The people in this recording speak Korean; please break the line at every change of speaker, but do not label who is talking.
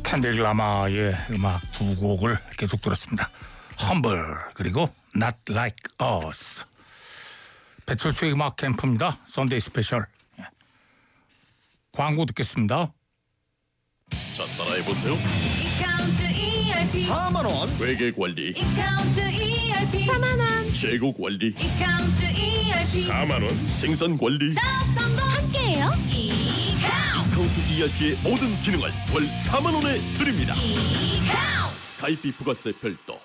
캔드릭 라마의 음악 두 곡을 계속 들었습니다. Humble 그리고 Not Like Us. 배철수의 음악 캠프입니다. 썬데이 스페셜. 광고 듣겠습니다.
자, 따라해보세요.
이카운트 ERP
4만원 회계관리,
이카운트 ERP 4만원
재고 관리,
이카운트 ERP
4만원 생산관리.
사업 성공 함께해요. 이카운트
카운트 ERP의 모든 기능을 월 4만원에 드립니다.
이카운트
가입비 부가세 별도,